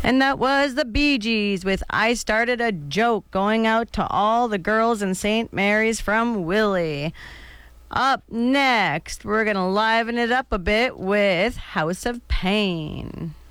And that was the Bee Gees with I Started a Joke, going out to all the girls in St. Mary's from Willie. Up next, we're going to liven it up a bit with House of Pain.